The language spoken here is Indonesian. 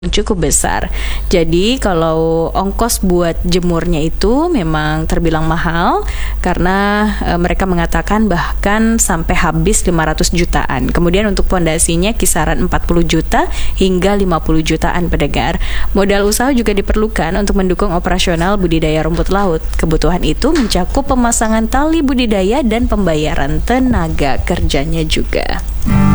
cukup besar. Jadi kalau ongkos buat jemurnya itu memang terbilang mahal karena mereka mengatakan bahkan sampai habis 500 jutaan. Kemudian untuk pondasinya kisaran 40 juta hingga 50 jutaan pendengar. Modal usaha juga diperlukan untuk mendukung operasional budidaya rumput laut. Kebutuhan itu mencakup pemasangan tali budidaya dan pembayaran tenaga kerjanya juga.